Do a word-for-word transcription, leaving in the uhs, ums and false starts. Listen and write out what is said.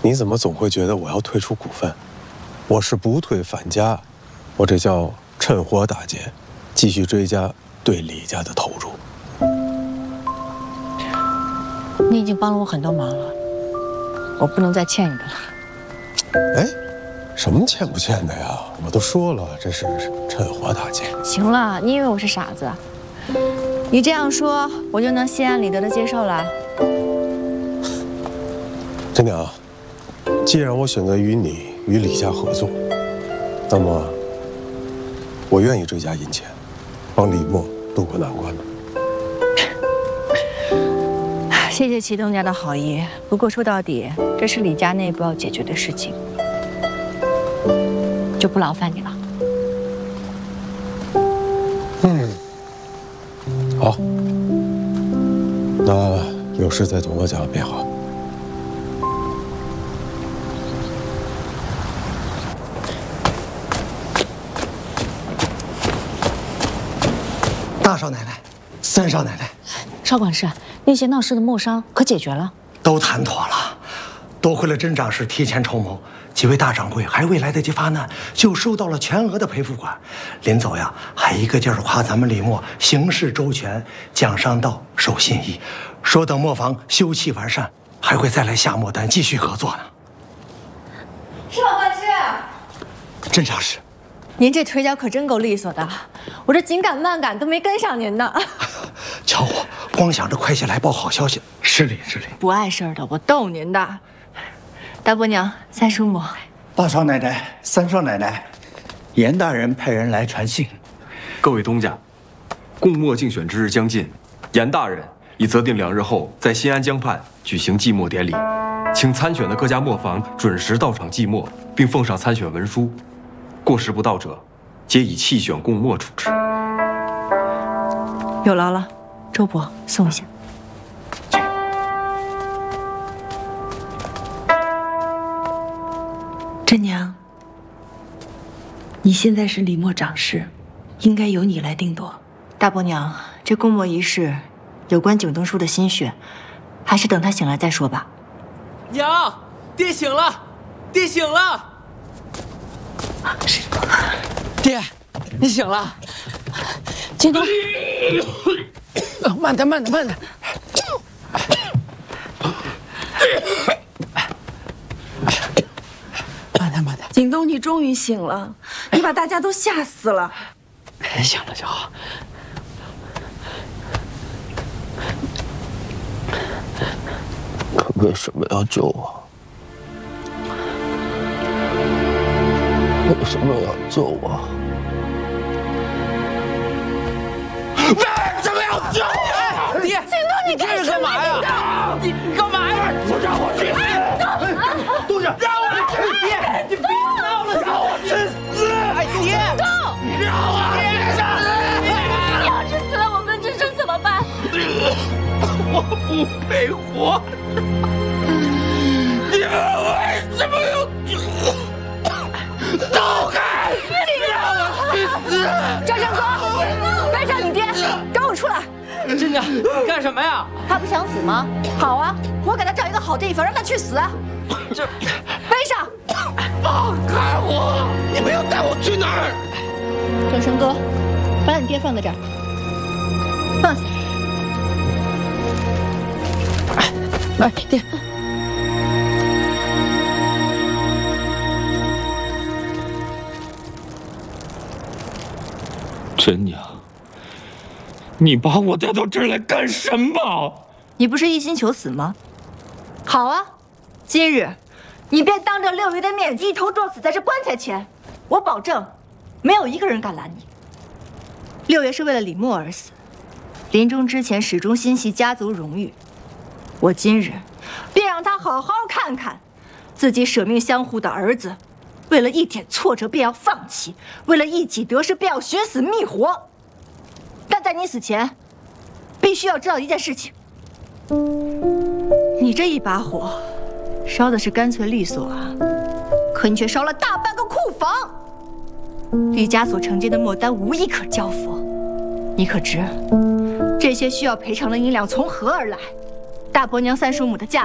你怎么总会觉得我要退出股份？我是不退反加，我这叫趁火打劫，继续追加对李家的投入。 你已经帮了我很多忙了，我不能再欠你的了。 哎，什么欠不欠的呀？我都说了，这是趁火打劫。 行了，你以为我是傻子？你这样说，我就能心安理得的接受了。 真娘，既然我选择与你与李家合作，那么我愿意追加银钱，帮李默渡过难关。 谢谢祁东家的好意，不过说到底，这是李家内部要解决的事情，就不劳烦你了。 嗯，好，那有事再同我讲便好。 大少奶奶，三少奶奶， 邵管事，那些闹事的墨商可解决了？ 都谈妥了。多亏了甄长史提前筹谋，几位大掌柜还未来得及发难，就收到了全额的赔付款。临走呀，还一个劲儿夸咱们李默行事周全，讲商道，守信义，说等磨坊修葺完善，还会再来下墨单继续合作呢。 邵管事， 甄长史， 您这腿脚可真够利索的，我这紧赶慢赶都没跟上您呢。 瞧我，光想着快些来报好消息，失礼失礼。 不碍事儿的，我逗您的。大伯娘、三叔母， 大少奶奶、三少奶奶，严大人派人来传信。 各位东家，供墨竞选之日将近，严大人已择定两日后在新安江畔举行祭墨典礼，请参选的各家磨坊准时到场祭墨，并奉上参选文书。过时不到者，皆以弃选供墨处置。 有劳了，周伯送一下。 甄娘，你现在是李默掌事，应该由你来定夺。 大伯娘，这供墨仪式有关景东叔的心血，还是等他醒来再说吧。 娘，爹醒了，爹醒了。 是， 爹，你醒了。 景东， 慢点，慢点，慢点。慢点，慢点。 景东，你终于醒了，你把大家都吓死了。 醒了就好。 可为什么要救我？为什么要救我？ 为什么要救我？爹， 景东，你这是干嘛呀？你干嘛呀？不让我去死！东家，让我去死！爹，你别闹了，让我去死！哎，爹，你让我去死！ 你要是死了，我跟真生怎么办？ 我不配活着！你们为什么要救我？走开！你让我去死！ 赵山哥，别找你爹，赶我出来！ 真娘，你干什么呀？ 他不想死吗？好啊，我给他找一个好地方，让他去死。 这背上！ 放开我！你们要带我去哪儿？ 郑生哥，把你爹放在这儿，放下。 来，爹。真娘，你把我带到这儿来干什么？ 你不是一心求死吗？好啊，今日你便当着六爷的面一头撞死在这棺材前，我保证，没有一个人敢拦你。六爷是为了李默而死，临终之前始终心系家族荣誉。我今日便让他好好看看，自己舍命相护的儿子，为了一点挫折便要放弃，为了一己得失便要寻死觅活。但在你死前，必须要知道一件事情：你这一把火，烧的是干脆利索啊，可你却烧了大半个库房。李家所承接的墨单无一可交付，你可知这些需要赔偿的银两从何而来？大伯娘、三叔母的嫁